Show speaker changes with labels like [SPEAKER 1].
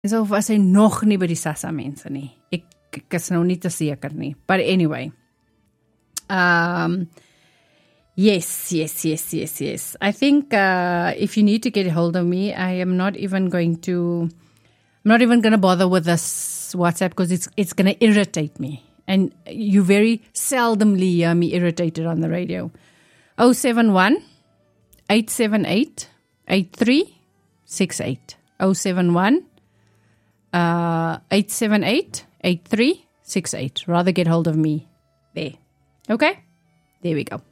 [SPEAKER 1] So was hy nog nie by die SASSA mense nie. Ek is nou nie te seker nie. But anyway. Yes. I think if you need to get a hold of me, I'm not even going to bother with this WhatsApp because it's going to irritate me. And you very seldomly hear me irritated on the radio. 071 878 8368. 071 878 8368. Rather get hold of me there. Okay? There we go.